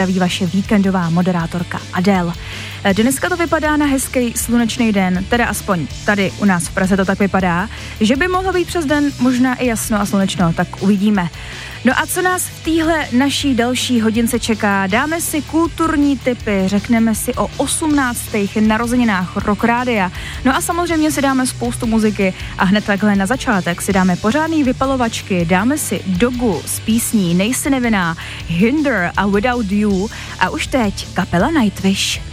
zdraví vaše víkendová moderátorka Adele. Dneska to vypadá na hezký slunečný den, teda aspoň tady u nás v Praze to tak vypadá, že by mohlo být přes den možná i jasno a slunečno, tak uvidíme. No a co nás v téhle naší další hodince čeká? Dáme si kulturní tipy, řekneme si o 18. narozeninách Rock Rádia. No a samozřejmě si dáme spoustu muziky a hned takhle na začátek si dáme pořádný vypalovačky, dáme si Dogu z písní Nejsi nevinná, Hinder a Without You a už teď kapela Nightwish.